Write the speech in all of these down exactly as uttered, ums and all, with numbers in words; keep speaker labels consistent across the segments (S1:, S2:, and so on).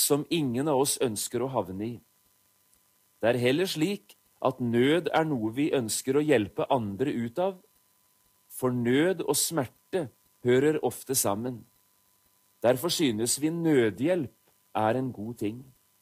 S1: som ingen av oss ønsker å havne i. Det er heller slik at nød er noe vi ønsker å hjelpe andre ut av, for nød og smerte hører ofte sammen. Derfor synes vi nødhjelp er en god ting.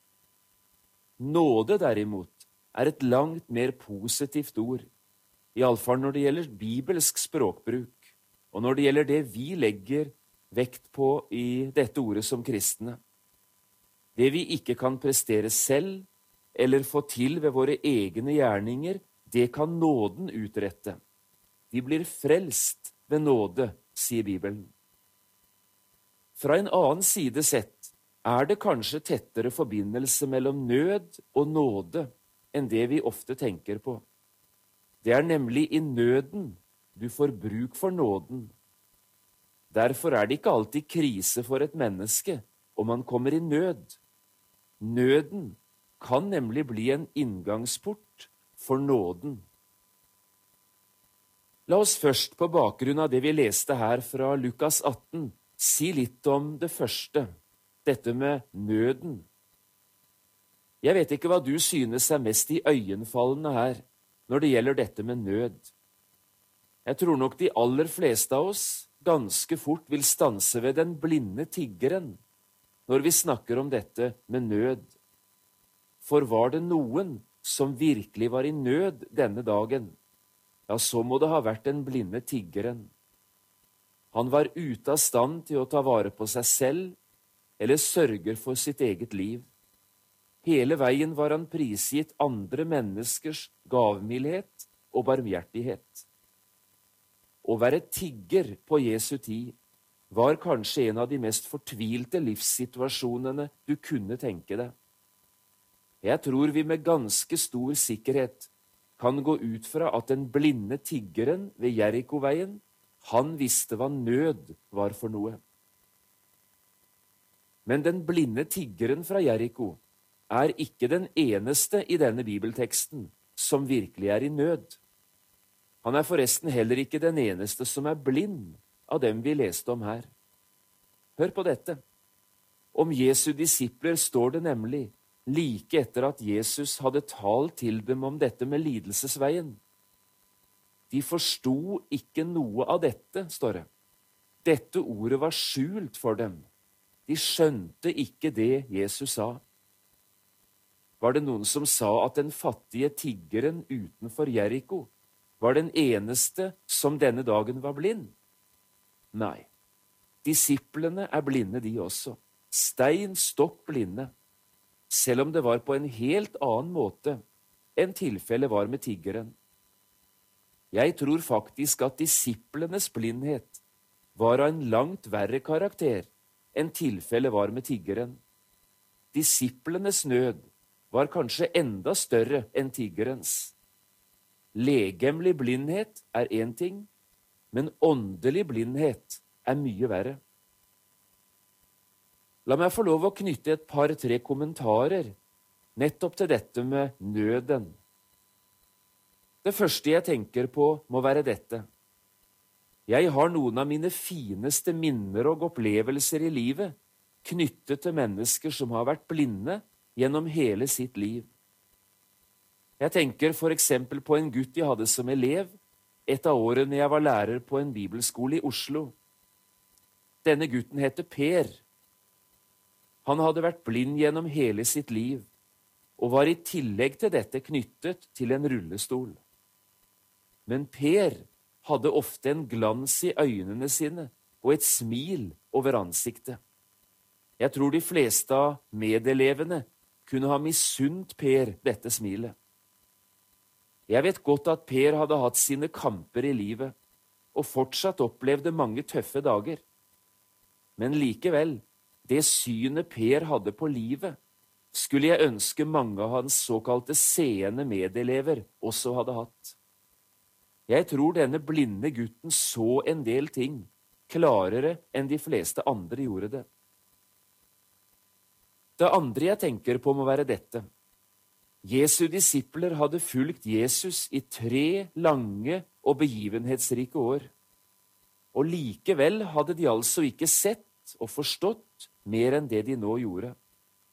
S1: Nåde derimot er et langt mer positivt ord, i alle fall når det gjelder bibelsk språkbruk, og når det gjelder det vi legger vekt på i dette ordet som kristne. Det vi ikke kan prestere selv, eller få til ved våre egne gjerninger, det kan nåden utrette. Vi blir frelst ved nåde, sier Bibelen. Fra en annen side sett er det kanskje tettere forbindelse mellom nød og nåde enn det vi ofte tenker på. Det er nemlig i nøden du får bruk for nåden. Derfor er det ikke alltid krise for et menneske om man kommer i nød. Nøden kan nemlig bli en inngangsport for nåden. La oss først på bakgrunn av det vi leste her fra Lukas atten, si litt om det første, dette med nøden. Jeg vet ikke hva du synes er mest iøynefallende her når det gjelder dette med nød. Jeg tror nok de aller fleste av oss ganske fort vil stanse ved den blinde tiggeren når vi snakker om dette med nød. For var det noen som virkelig var i nød denne dagen, ja, så må det ha vært den blinde tiggeren. Han var ute av stand til å ta vare på seg selv, eller sørger for sitt eget liv. Hele veien var han prisgitt andre menneskers gavmildhet og barmhjertighet. Å være tigger på Jesu tid var kanskje en av de mest fortvilte livssituasjonene du kunne tenke deg. Jeg tror vi med ganske stor sikkerhet kan gå ut fra at den blinde tiggeren ved Jerikoveien, han visste hva nød var for noe. Men den blinde tiggeren fra Jeriko er ikke den eneste i denne bibelteksten som virkelig er i nød. Han er forresten heller ikke den eneste som er blind av dem vi leste om her. Hør på dette. Om Jesu disipler står det nemlig like etter at Jesus hadde talt til dem om dette med lidelsesveien. De forsto ikke noe av dette, står det. Dette ordet var skjult for dem. De skjønte ikke det Jesus sa. Var det noen som sa at den fattige tiggeren utenfor Jeriko var den eneste som denne dagen var blind? Nei, disiplene er blinde de også. Stein stokk blinde. Selv om det var på en helt annen måte enn tilfellet var med tiggeren. Jeg tror faktisk at disiplenes blindhet var av en langt verre karakter enn tilfellet var med tiggeren. Disiplenes nød var kanskje enda større enn tiggerens. Legemlig blindhet er én ting, men åndelig blindhet er mye verre. La meg få lov å knytte et par-tre kommentarer nettopp til dette med nøden. Det første jeg tenker på må være dette. Jeg har noen av mine fineste minner og opplevelser i livet knyttet til mennesker som har vært blinde gjennom hele sitt liv. Jeg tenker for eksempel på en gutt jeg hadde som elev et av årene jeg var lærer på en bibelskole i Oslo. Denne gutten heter Per. Han hadde vært blind gjennom hele sitt liv, og var i tillegg til dette knyttet til en rullestol. Men Per hadde ofte en glans i øynene sine og et smil over ansiktet. Jeg tror de fleste av medelevene kunne ha misunt Per dette smilet. Jeg vet godt at Per hadde hatt sine kamper i livet, og fortsatt opplevde mange tøffe dager. Men likevel, det synet Per hadde på livet, skulle jeg ønske mange av hans såkalte seende medelever også hadde hatt. Jeg tror denne blinde gutten så en del ting klarere enn de fleste andre gjorde det. Det andre jeg tenker på må være dette. Jesu disipler hadde fulgt Jesus i tre lange og begivenhetsrike år. Og likevel hadde de altså ikke sett og forstått mer enn det de nå gjorde.